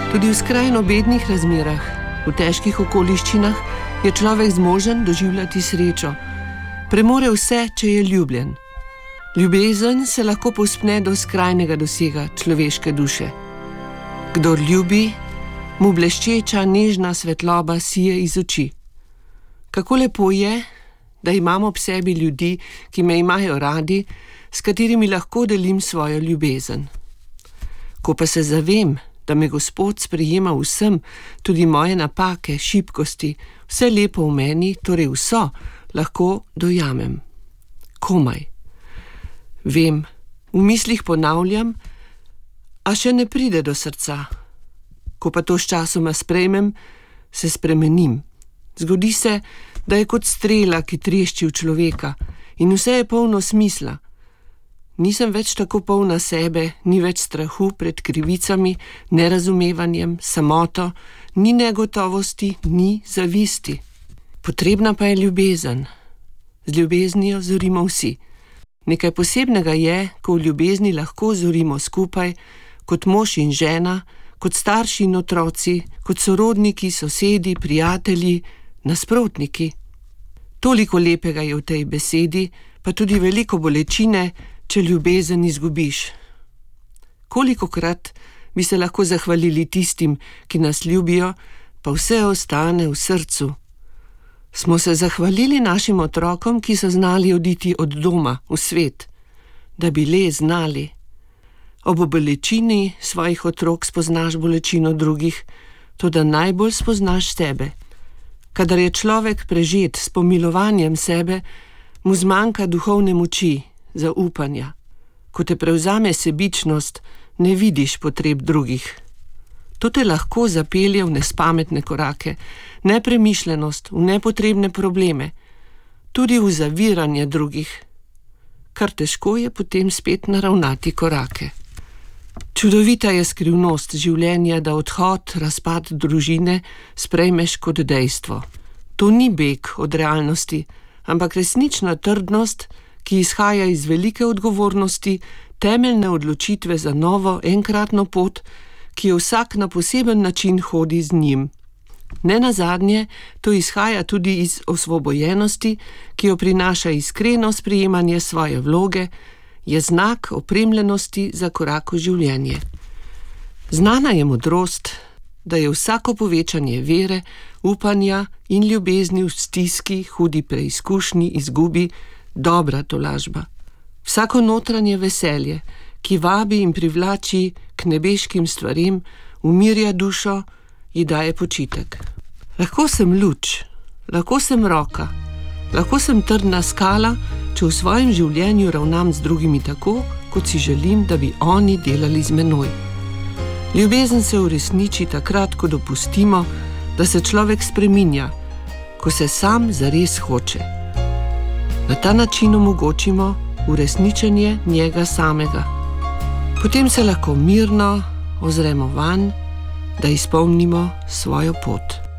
Tudi v skrajno bednih razmerah, v težkih okoliščinah, je človek zmožen doživljati srečo. Premore vse, če je ljubljen. Ljubezen se lahko povzpne do skrajnega dosega človeške duše. Kdor ljubi, mu bleščeča, nežna svetloba sije iz oči. Kako lepo je, da imam ob sebi ljudi, ki me imajo radi, s katerimi lahko delim svojo ljubezen. Ko pa se zavem, da me Gospod sprejema vsem, tudi moje napake, šibkosti, vse lepo v meni, torej vso, lahko dojamem. Komaj. Vem, v mislih ponavljam, a še ne pride do srca. Ko pa to sčasoma sprejmem, se spremenim. Zgodi se, da je kot strela, ki trešči v človeka, in vse je polno smisla. Nisem več tako polna sebe, ni več strahu pred krivicami, nerazumevanjem, samoto, ni negotovosti, ni zavisti. Potrebna pa je ljubezen. Z ljubeznijo zorimo vsi. Nekaj posebnega je, ko v ljubezni lahko zorimo skupaj, kot mož in žena, kot starši in otroci, kot sorodniki, sosedi, prijatelji, nasprotniki. Toliko lepega je v tej besedi, pa tudi veliko bolečine, če ljubezen izgubiš. Kolikokrat bi se lahko zahvalili tistim, ki nas ljubijo, pa vse ostane v srcu. Smo se zahvalili našim otrokom, ki so znali oditi od doma v svet, da bi le znali. Ob bolečini svojih otrok spoznaš bolečino drugih, toda najbolj spoznaš sebe. Kadar je človek prežet s pomilovanjem sebe, mu zmanjka duhovne moči, zaupanja. Ko te prevzame sebičnost, ne vidiš potreb drugih. To te lahko zapelje v nespametne korake, nepremišljenost, v nepotrebne probleme, tudi v zaviranje drugih. Kar težko je potem spet naravnati korake. Čudovita je skrivnost življenja, da odhod, razpad družine sprejmeš kot dejstvo. To ni beg od realnosti, ampak resnična trdnost, ki izhaja iz velike odgovornosti, temeljne odločitve za novo, enkratno pot, ki jo vsak na poseben način hodi z njim. Nenazadnje, to izhaja tudi iz osvobojenosti, ki jo prinaša iskreno sprejemanje svoje vloge, je znak opremljenosti za korak v življenje. Znana je modrost, da je vsako povečanje vere, upanja in ljubezni v stiski, hudi preizkušnji, izgubi, dobra tolažba. Vsako notranje veselje, ki vabi in privlači k nebeškim stvarem, umirja dušo, ji daje počitek. Lahko sem luč, lahko sem roka, lahko sem trdna skala, če v svojem življenju ravnam z drugimi tako, kot si želim, da bi oni delali z menoj. Ljubezen se uresniči takrat, ko dopustimo, da se človek spreminja, ko se sam zares hoče. Na ta način omogočimo uresničenje njega samega. Potem se lahko mirno ozremo vanj, da izpolnimo svojo pot.